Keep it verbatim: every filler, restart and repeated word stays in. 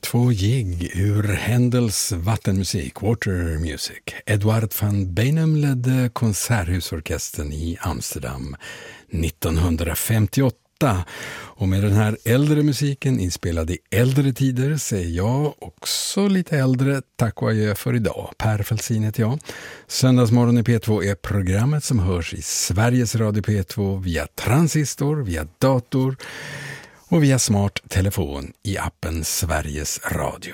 Två gig ur Händels vattenmusik, Water Music. Edward van Beinum ledde Konserthusorkestern i Amsterdam nittonhundrafemtioåtta. Och med den här äldre musiken inspelad i äldre tider säger jag också lite äldre tack och adjö för idag. Per Felsin heter jag. Söndagsmorgon i P två är programmet som hörs i Sveriges Radio P två via transistor, via dator och via smart telefon i appen Sveriges Radio.